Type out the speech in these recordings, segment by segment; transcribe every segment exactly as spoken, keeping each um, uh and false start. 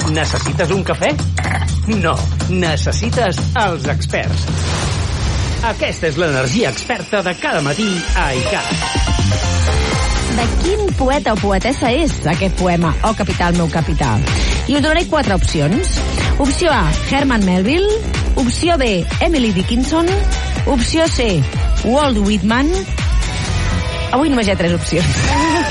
Necessites un cafè? No, necessites els experts. Aquesta és l'energia experta de cada matí a iCat. De quin poeta o poetessa és aquest poema, O capital, meu capital? I us donaré quatre opcions. Opció A, Herman Melville. Opció B, Emily Dickinson. Opció C, Walt Whitman. Avui només hi ha tres opcions.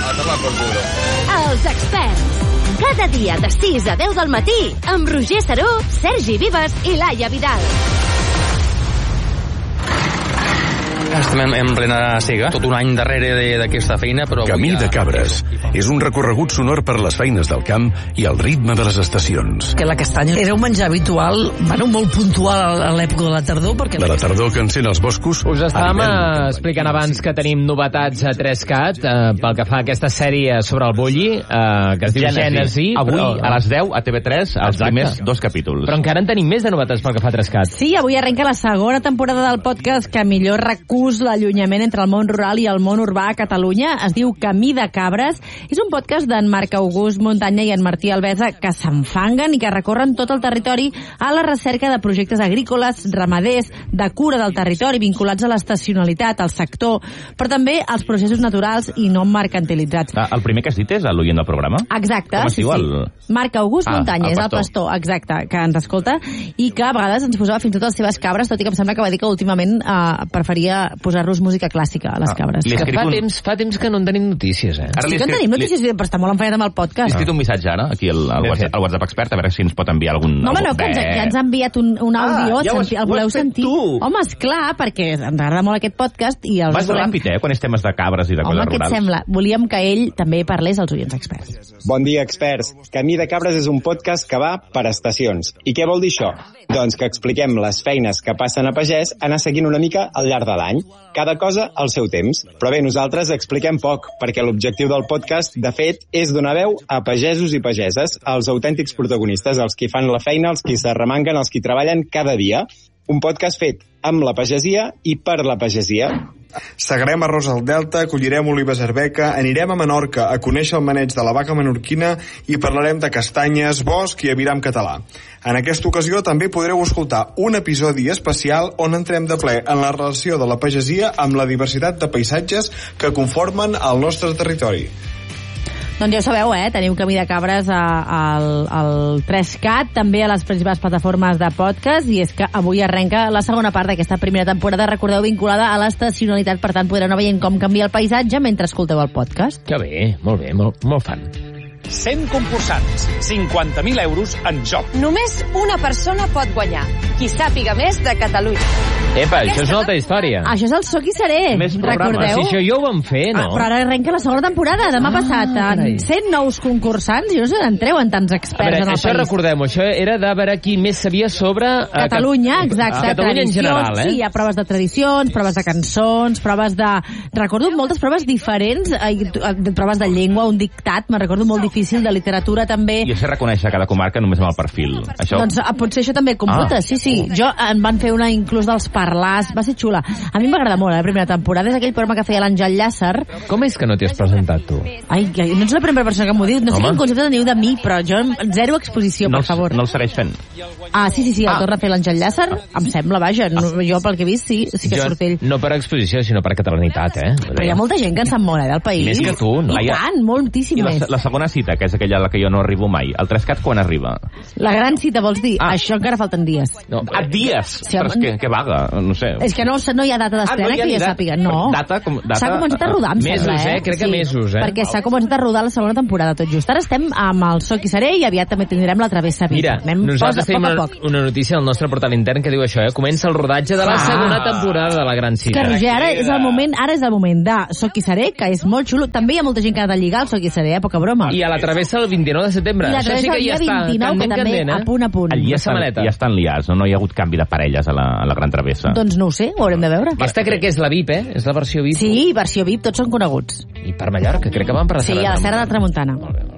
Els experts. Cada dia de sis a deu del matí amb Roger Saró, Sergi Vives i Laia Vidal. Estem en, en plena cega, tot un any darrere d'aquesta feina, però... Camí de Cabres. És un recorregut sonor per les feines del camp i el ritme de les estacions. Que la castanya era un menjar habitual, bueno, molt puntual a l'època de la tardor, perquè... De la tardor que encén els boscos... Us estàvem explicant abans que tenim novetats a tres cat eh, pel que fa a aquesta sèrie sobre el bulli, eh, que es diu Gènesi. Avui, però... a les deu, a T V tres, els Exacte. primers dos capítols. Però encara en tenim més de novetats pel que fa a tres cat. Sí, avui arrenca la segona temporada del podcast que millor recurs l'allunyament entre el món rural i el món urbà a Catalunya. Es diu Camí de Cabres. És un podcast d'en Marc August Muntanya i en Martí Albesa que s'enfanguen i que recorren tot el territori a la recerca de projectes agrícoles, ramaders, de cura del territori, vinculats a l'estacionalitat, al sector, però també als processos naturals i no mercantilitzats. Ah, el primer que has dit és l'oient del programa? Exacte. Com es sí, diu? Sí. El... Marc August ah, Muntanya, el és el pastor, exacte, que ens escolta i que a vegades ens posava fins i tot les seves cabres, tot i que em sembla que va dir que últimament eh, preferia posar-los música clàssica a les ah, cabres. Que fa, un... temps, fa temps que no en tenim notícies, eh? Ara sí que en tenim notícies, li... però està molt enfanyat amb el podcast. He escrit un missatge ara, aquí al, al, WhatsApp, al WhatsApp expert, a veure si ens pot enviar algun... No, home, no, que ens, ja ens ha enviat un, un àudio, ah, ja senti, has, el voleu sentir? Tu. Home, esclar, perquè ens agrada molt aquest podcast i el Vas volem... ràpid, eh, quan és temes de cabres i de Home, coses què et rurals. sembla? Volíem que ell també parlés als oients experts. Bon dia, experts. Camí de Cabres és un podcast que va per estacions. I què vol dir això? Doncs que expliquem les feines que passen a pagès anar seguint una mica al llarg de l'any. Cada cosa al seu temps. Però bé, nosaltres expliquem poc, perquè l'objectiu del podcast, de fet, és donar veu a pagesos i pageses, als autèntics protagonistes, els qui fan la feina, els qui s'arremanguen, els qui treballen cada dia. Un podcast fet amb la pagesia i per la pagesia. Segarem arròs al Delta, collirem olives arbeca, anirem a Menorca a conèixer el maneig de la vaca menorquina i parlarem de castanyes, bosc i aviram català. En aquesta ocasió també podreu escoltar un episodi especial on entrem de ple en la relació de la pagesia amb la diversitat de paisatges que conformen el nostre territori. Doncs ja ho sabeu, eh? Teniu Camí de Cabres al, al tres cat, també a les principals plataformes de podcast, i és que avui arrenca la segona part d'aquesta primera temporada, recordeu, vinculada a l'estacionalitat, per tant podreu anar veient com canvia el paisatge mentre escolteu el podcast. Que bé, molt bé, molt, molt fan. cent concursants, cinquanta mil euros en joc. Només una persona pot guanyar. Qui sàpiga més de Catalunya. Epa, això és una altra història. Això és el Soc i Seré, Més programa. recordeu? Si això ja ho vam fer, no? Ah, però ara arrenca la segona temporada. Demà ah, passat, en cent nous concursants, i no sé d'on treuen tants experts veure, en el això país. recordem-ho, això era de veure qui més sabia sobre... Catalunya, exacte. Ah, Catalunya en general, eh? Sí, hi ha proves de tradicions, proves de cançons, proves de... Recordo moltes proves diferents, eh, proves de llengua, un dictat, me recordo molt difícil, de literatura també. I això reconèixer cada comarca només amb el perfil. Això... Doncs potser això també computa, ah. sí, sí. Jo em van fer una inclús dels parlars, va ser xula. A mi em va agradar molt, eh, la primera temporada, és aquell programa que feia l'Àngel Llàcer. Com és que no t'hi has presentat, tu? Ai, no ets la primera persona que m'ho diu, no sé quin concepte teniu de mi, però jo zero exposició, no per favor. No el segueix fent? Ah, sí, sí, sí, el ah. torna a fer l'Àngel Llàcer, em sembla, vaja, no, jo pel que he vist sí, sí que jo, surt ell. No per exposició, sinó per catalanitat, eh? Però hi ha molta gent que en sap molt, eh, del país. Més que tu, no? I tant, moltíssim I la, més. la segona cita, que és aquella a la que jo no arribo mai, el tres cat quan arriba? La gran cita, vols dir? Ah. Això encara falten dies. No, ah, dies? Sí, però és que, que vaga, no sé. És que no, no hi ha data d'estrena, ah, no que ja sàpiga. No. Data, com, data... S'ha començat a rodar, em mesos, sembla, eh? eh? Crec que sí, mesos, eh? Perquè s'ha començat a rodar la segona temporada tot just. Ara estem amb el Soc i Seré i aviat també tindrem la Travessa Vida. Mira, Anem nosaltres poc tenim a una, poc. una notícia al nostre portal intern que diu això, eh? Comença el rodatge de la ah. segona temporada de la Gran Cita. Que, Roger, ara és el moment, ara és el moment de Soc i Seré, que és molt xulo. També hi ha molta gent que ha de lligar el Soc i Seré, eh? Poca broma. I a la Travessa el vint-i-nou de setembre. I la Això sí que ja està. vint-i-nou, que també candent, eh? a punt a punt. Allí ja estan, ja estan liats, no? No hi ha hagut canvi de parelles a la, a la Gran Travessa. Doncs no ho sé, ho haurem de veure. Aquesta crec que és la V I P, eh? És la versió V I P. Sí, versió V I P, tots són coneguts. I per Mallorca, crec que van per la Sí, Serra a la Serra de Tramuntana. Molt bé, molt bé.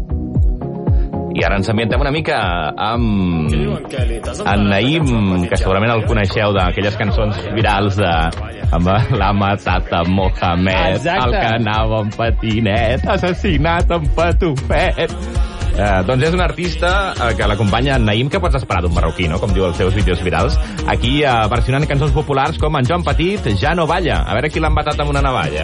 I ara ens ambientem una mica amb en Naïm, que segurament el coneixeu d'aquelles cançons virals de amb la matata Mohamed, exacte. El que anava en patinet, assassinat en patufet. Eh, doncs és un artista eh, que l'acompanya en Naïm, que pots esperar d'un marroquí, no? Com diu els seus vídeos virals. Aquí eh, versionant cançons populars com en Joan Petit, Ja no balla. A veure qui l'ha embatat amb una navalla.